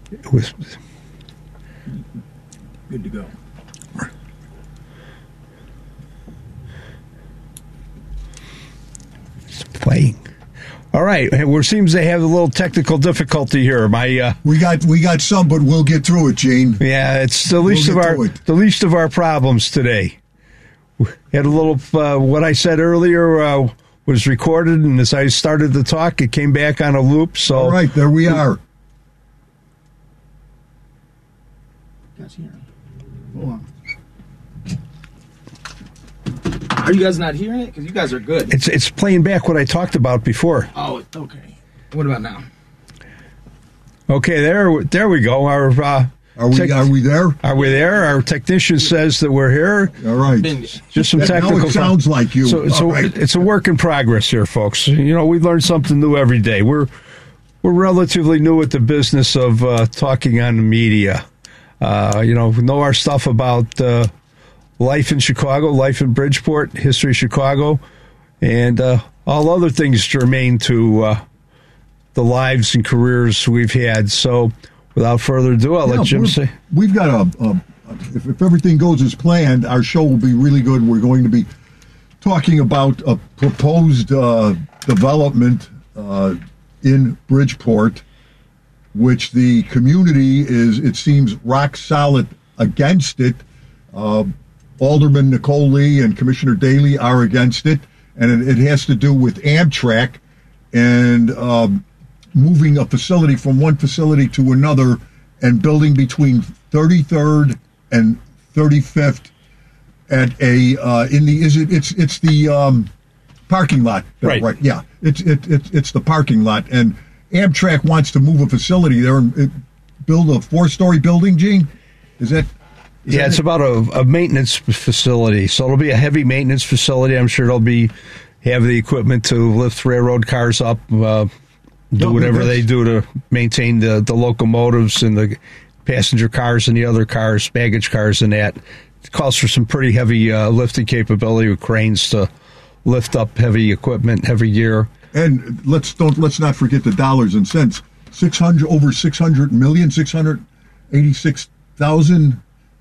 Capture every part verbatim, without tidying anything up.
it was good to go. It's playing. All right, we seems they have a little technical difficulty here. My uh, we got we got some, but we'll get through it, Gene. Yeah, it's the least we'll of our the least of our problems today. We had a little uh, what I said earlier uh, was recorded, and as I started to talk, it came back on a loop. So all right, there we are. Hold on. Are you guys not hearing it? Because you guys are good. It's it's playing back what I talked about before. Oh, okay. What about now? Okay, there there we go. Our uh, are we tech, are we there? Are we there? Our technician says that we're here. All right. Just some technical. Now it sounds like you. So, so right. It's a work in progress here, folks. You know, we learn something new every day. We're we're relatively new at the business of uh, talking on the media. Uh, you know, we know our stuff about uh, life in Chicago, life in Bridgeport, history of Chicago, and uh, all other things germane to uh, the lives and careers we've had. So, without further ado, I'll yeah, let Jim say. We've got a, a if, if everything goes as planned, our show will be really good. We're going to be talking about a proposed uh, development uh, in Bridgeport, which the community is, it seems, rock solid against it. Uh, Alderman Nicole Lee and Commissioner Daley are against it, and it, it has to do with Amtrak and um, moving a facility from one facility to another and building between thirty-third and thirty-fifth at a uh, in the is it it's it's the um, parking lot, right? Right, yeah, it's it, it it's the parking lot, and Amtrak wants to move a facility there and it, build a four-story building. Gene, is that? Is yeah, that it's it? about a, a maintenance facility, so it'll be a heavy maintenance facility. I'm sure it'll be have the equipment to lift railroad cars up, uh, do whatever they do to maintain the, the locomotives and the passenger cars and the other cars, baggage cars, and that. It calls for some pretty heavy uh, lifting capability with cranes to lift up heavy equipment, heavy gear. And let's don't let's not forget the dollars and cents. Six hundred over six hundred million, six hundred eighty-six thousand.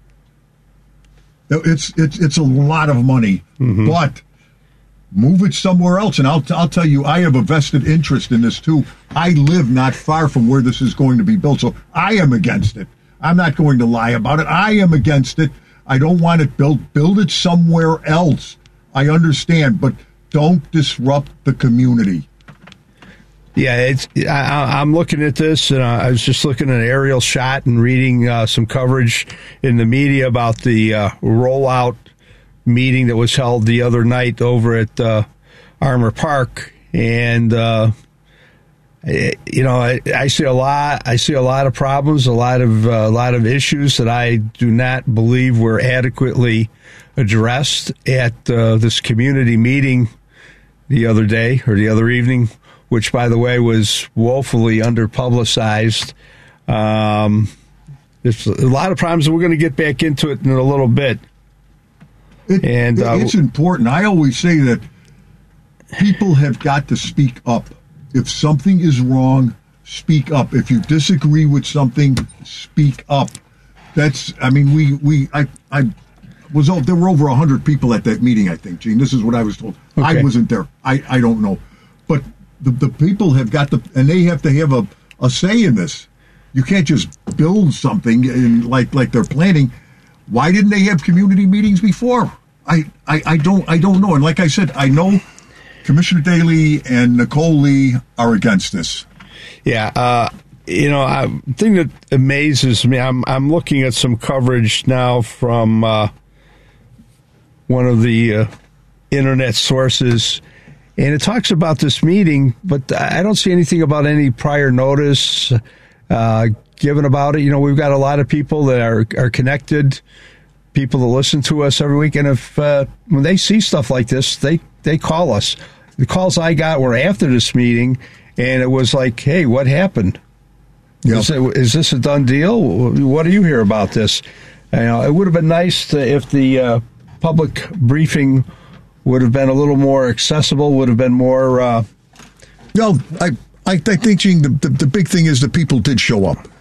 It's it's it's a lot of money, mm-hmm. but move it somewhere else. And I'll I'll tell you, I have a vested interest in this too. I live not far from where this is going to be built, so I am against it. I'm not going to lie about it. I am against it. I don't want it built. Build it somewhere else. I understand, but don't disrupt the community. Yeah, it's. I, I'm looking at this, and I was just looking at an aerial shot and reading uh, some coverage in the media about the uh, rollout meeting that was held the other night over at uh, Armour Park, and uh, you know, I, I see a lot. I see a lot of problems, a lot of uh, a lot of issues that I do not believe were adequately addressed at uh, this community meeting the other day or the other evening, which, by the way, was woefully under-publicized. Um, there's a lot of problems, and we're going to get back into it in a little bit. It, and uh, It's important. I always say that people have got to speak up. If something is wrong, speak up. If you disagree with something, speak up. That's, I mean, we, we I, I was, there were over one hundred people at that meeting, I think, Gene. This is what I was told. Okay. I wasn't there. I, I don't know. But the, the people have got to, and they have to have a, a say in this. You can't just build something in, like like they're planning. Why didn't they have community meetings before? I, I, I don't I don't know. And like I said, I know Commissioner Daley and Nicole Lee are against this. Yeah, uh, you know, I, the thing that amazes me, I'm I'm looking at some coverage now from uh, one of the uh, internet sources, and it talks about this meeting, but I don't see anything about any prior notice uh, given about it. You know, we've got a lot of people that are, are connected, people that listen to us every week, and if uh, when they see stuff like this, they, they call us. The calls I got were after this meeting, and it was like, hey, what happened? Yep. Is, it, is this a done deal? What do you hear about this? You know, it would have been nice to, if the uh, public briefing would have been a little more accessible, would have been more... Uh, no, I, I, I think, Gene, the, the, the big thing is the people did show up.